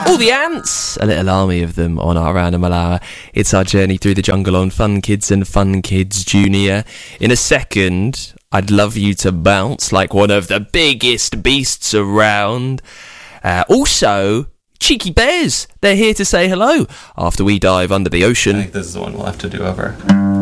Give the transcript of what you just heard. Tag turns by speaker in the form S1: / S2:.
S1: All the ants, a little army of them on our Animal Hour. It's our journey through the jungle on Fun Kids and Fun Kids Junior. In a second, I'd love you to bounce like one of the biggest beasts around. Also, cheeky bears, they're here to say hello after we dive under the ocean.
S2: I think this is the one we'll have to do over.